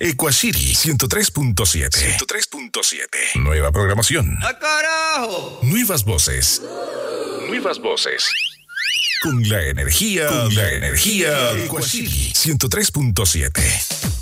Equashiri 103.7. 103.7. Nueva programación. ¡Ah, carajo! Nuevas voces. Nuevas voces. Con la energía. Equashiri 103.7.